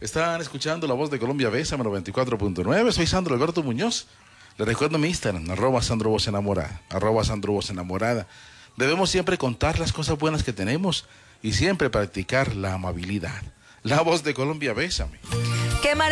Están escuchando La Voz de Colombia, Bésame 94.9. Soy Sandro Alberto Muñoz. Les recuerdo mi Instagram, @SandroVozEnamorada, @SandroVozEnamorada. Debemos siempre contar las cosas buenas que tenemos y siempre practicar la amabilidad. La Voz de Colombia, Bésame.